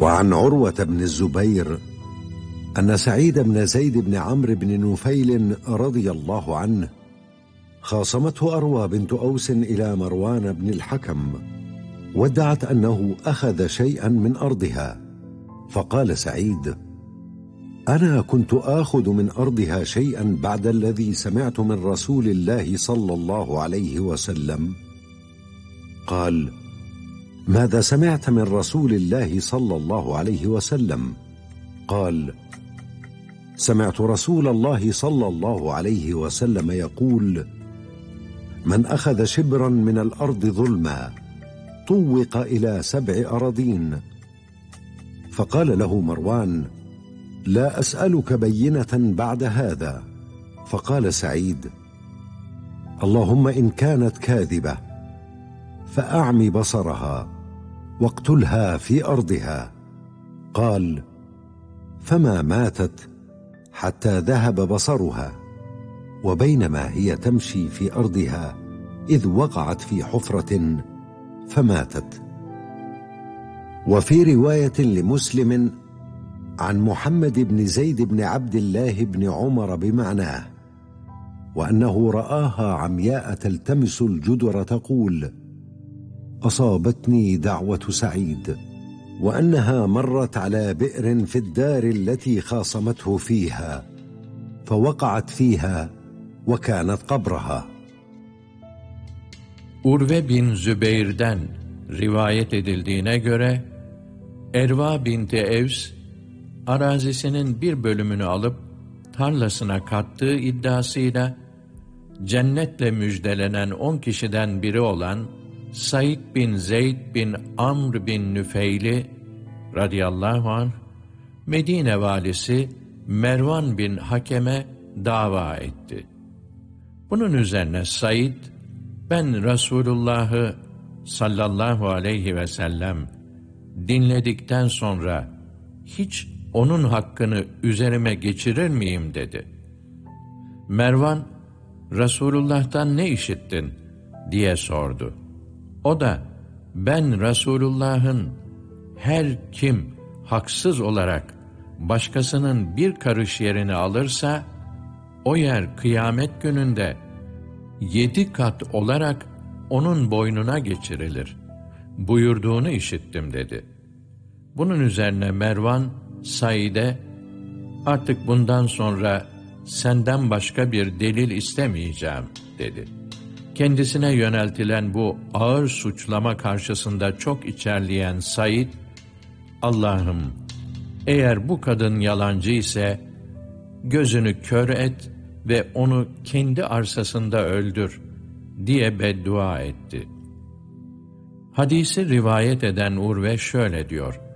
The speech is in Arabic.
وعن عروة بن الزبير أن سعيد بن زيد بن عمرو بن نفيل رضي الله عنه خاصمته أروى بنت أوس إلى مروان بن الحكم، وادعت أنه أخذ شيئا من أرضها، فقال سعيد: أنا كنت آخذ من أرضها شيئا بعد الذي سمعت من رسول الله صلى الله عليه وسلم؟ قال: ماذا سمعت من رسول الله صلى الله عليه وسلم؟ قال: سمعت رسول الله صلى الله عليه وسلم يقول: من أخذ شبرا من الأرض ظلما طوق إلى 7 أراضين. فقال له مروان: لا أسألك بينة بعد هذا. فقال سعيد: اللهم إن كانت كاذبة فأعم بصرها واقتلها في أرضها. قال: فما ماتت حتى ذهب بصرها، وبينما هي تمشي في أرضها إذ وقعت في حفرة فماتت. وفي رواية لمسلم عن محمد بن زيد بن عبد الله بن عمر بمعناه، وأنه رآها عمياء تلتمس الجدر تقول: أصابتني دعوة سعيد، وأنها مرت على بئر في الدار التي خاصمته فيها فوقعت فيها وكانت قبرها. Urve bin Zübeyr'den rivayet edildiğine göre Erva binti Evs arazisinin bir bölümünü alıp tarlasına kattığı iddiasıyla cennetle müjdelenen 10 kişiden biri olan Said bin Zeyd bin Amr bin Nüfeil'i radıyallahu anh Medine valisi Mervan bin Hakem'e dava etti. Bunun üzerine Said, ben Resulullah'ı sallallahu aleyhi ve sellem dinledikten sonra hiç onun hakkını üzerime geçirir miyim dedi. Mervan, Resulullah'tan ne işittin diye sordu. O da, ben Resulullah'ın her kim haksız olarak başkasının bir karış yerini alırsa, o yer kıyamet gününde 7 kat olarak onun boynuna geçirilir buyurduğunu işittim dedi. Bunun üzerine Mervan, Said'e, artık bundan sonra senden başka bir delil istemeyeceğim dedi. Kendisine yöneltilen bu ağır suçlama karşısında çok içerleyen Said, Allah'ım, eğer bu kadın yalancı ise gözünü kör et ve onu kendi arsasında öldür diye beddua etti. Hadisi rivayet eden Urve şöyle diyor: